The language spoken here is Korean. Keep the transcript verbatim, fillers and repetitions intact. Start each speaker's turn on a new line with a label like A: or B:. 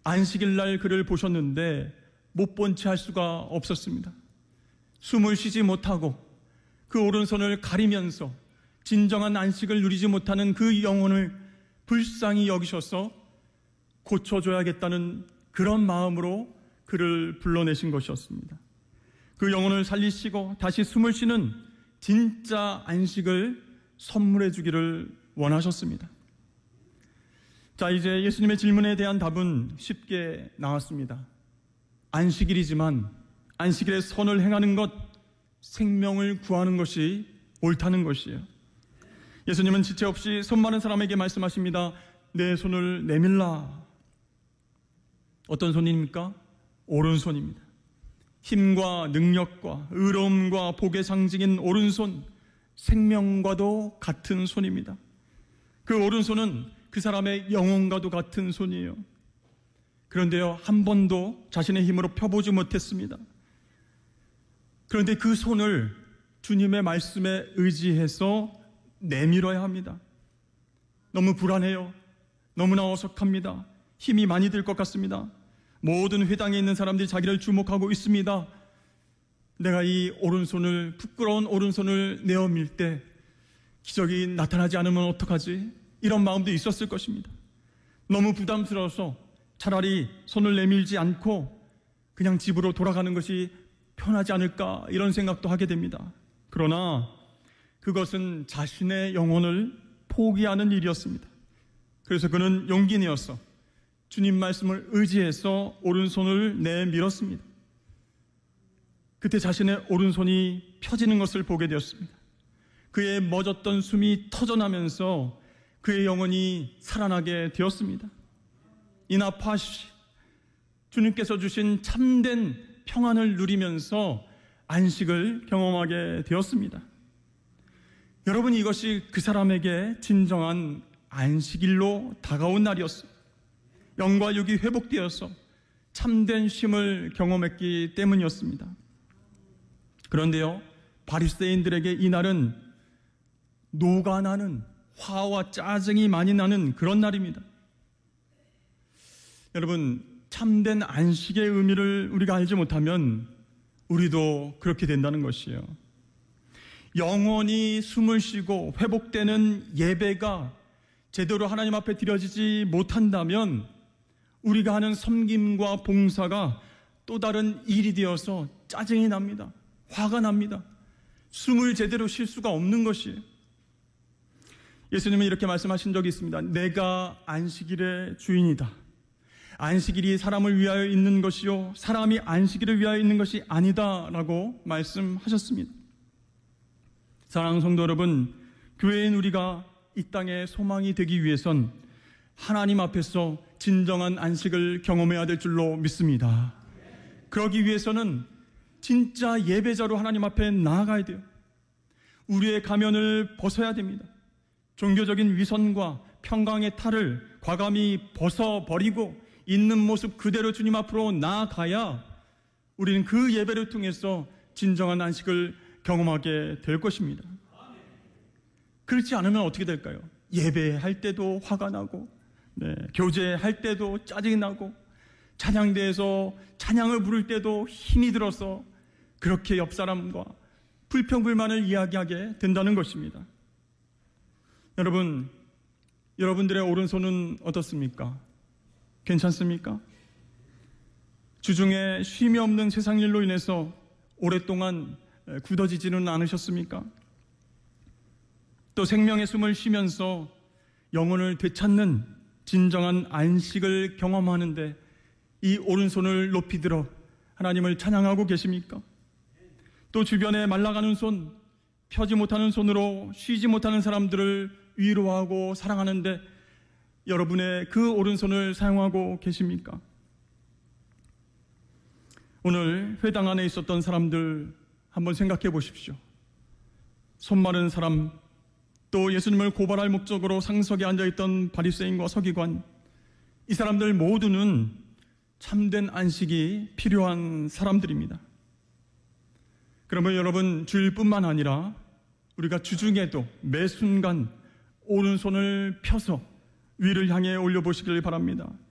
A: 안식일 날 그를 보셨는데 못 본 채 할 수가 없었습니다. 숨을 쉬지 못하고 그 오른손을 가리면서 진정한 안식을 누리지 못하는 그 영혼을 불쌍히 여기셔서 고쳐줘야겠다는 그런 마음으로 그를 불러내신 것이었습니다. 그 영혼을 살리시고 다시 숨을 쉬는 진짜 안식을 선물해 주기를 원하셨습니다. 자, 이제 예수님의 질문에 대한 답은 쉽게 나왔습니다. 안식일이지만 안식일에 선을 행하는 것, 생명을 구하는 것이 옳다는 것이에요. 예수님은 지체 없이 손 마른 사람에게 말씀하십니다. 내 손을 내밀라. 어떤 손입니까? 오른손입니다. 힘과 능력과 의로움과 복의 상징인 오른손, 생명과도 같은 손입니다. 그 오른손은 그 사람의 영혼과도 같은 손이에요. 그런데요, 한 번도 자신의 힘으로 펴보지 못했습니다. 그런데 그 손을 주님의 말씀에 의지해서 내밀어야 합니다. 너무 불안해요. 너무나 어색합니다. 힘이 많이 들 것 같습니다. 모든 회당에 있는 사람들이 자기를 주목하고 있습니다. 내가 이 오른손을, 부끄러운 오른손을 내어밀 때 기적이 나타나지 않으면 어떡하지? 이런 마음도 있었을 것입니다. 너무 부담스러워서 차라리 손을 내밀지 않고 그냥 집으로 돌아가는 것이 편하지 않을까, 이런 생각도 하게 됩니다. 그러나 그것은 자신의 영혼을 포기하는 일이었습니다. 그래서 그는 용기 내어서 주님 말씀을 의지해서 오른손을 내밀었습니다. 그때 자신의 오른손이 펴지는 것을 보게 되었습니다. 그의 멎었던 숨이 터져나면서 그의 영혼이 살아나게 되었습니다. 이나파시, 주님께서 주신 참된 평안을 누리면서 안식을 경험하게 되었습니다. 여러분, 이것이 그 사람에게 진정한 안식일로 다가온 날이었어요. 영과 육이 회복되어서 참된 쉼을 경험했기 때문이었습니다. 그런데요, 바리새인들에게 이 날은 노가나는, 화와 짜증이 많이 나는 그런 날입니다. 여러분, 참된 안식의 의미를 우리가 알지 못하면 우리도 그렇게 된다는 것이에요. 영원히 숨을 쉬고 회복되는 예배가 제대로 하나님 앞에 드려지지 못한다면 우리가 하는 섬김과 봉사가 또 다른 일이 되어서 짜증이 납니다. 화가 납니다. 숨을 제대로 쉴 수가 없는 것이에요. 예수님은 이렇게 말씀하신 적이 있습니다. 내가 안식일의 주인이다. 안식일이 사람을 위하여 있는 것이요 사람이 안식일을 위하여 있는 것이 아니다 라고 말씀하셨습니다. 사랑하는 성도 여러분, 교회인 우리가 이 땅에 소망이 되기 위해선 하나님 앞에서 진정한 안식을 경험해야 될 줄로 믿습니다. 그러기 위해서는 진짜 예배자로 하나님 앞에 나아가야 돼요. 우리의 가면을 벗어야 됩니다. 종교적인 위선과 평강의 탈을 과감히 벗어버리고 있는 모습 그대로 주님 앞으로 나아가야 우리는 그 예배를 통해서 진정한 안식을 경험하게 될 것입니다. 그렇지 않으면 어떻게 될까요? 예배할 때도 화가 나고, 네, 교제할 때도 짜증이 나고, 찬양대에서 찬양을 부를 때도 힘이 들어서 그렇게 옆 사람과 불평불만을 이야기하게 된다는 것입니다. 여러분, 여러분들의 오른손은 어떻습니까? 괜찮습니까? 주중에 쉼이 없는 세상 일로 인해서 오랫동안 굳어지지는 않으셨습니까? 또 생명의 숨을 쉬면서 영혼을 되찾는 진정한 안식을 경험하는데 이 오른손을 높이 들어 하나님을 찬양하고 계십니까? 또 주변에 말라가는 손, 펴지 못하는 손으로 쉬지 못하는 사람들을 위로하고 사랑하는데 여러분의 그 오른손을 사용하고 계십니까? 오늘 회당 안에 있었던 사람들 한번 생각해 보십시오. 손 마른 사람, 또 예수님을 고발할 목적으로 상석에 앉아있던 바리새인과 서기관, 이 사람들 모두는 참된 안식이 필요한 사람들입니다. 그러면 여러분, 주일뿐만 아니라 우리가 주중에도 매 순간 오른손을 펴서 위를 향해 올려보시길 바랍니다.